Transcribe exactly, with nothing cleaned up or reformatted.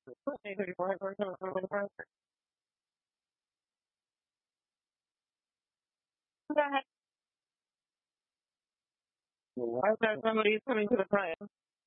Hey, thirty-four, forty-seven, forty-five. Go ahead. Why is that somebody coming to the front?